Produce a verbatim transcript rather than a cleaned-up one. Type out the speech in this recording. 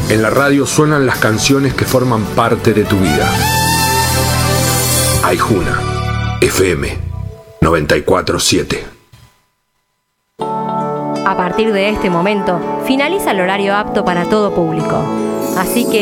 En la radio suenan las canciones que forman parte de tu vida. Aijuna, F M noventa y cuatro siete. A partir de este momento, finaliza el horario apto para todo público. Así que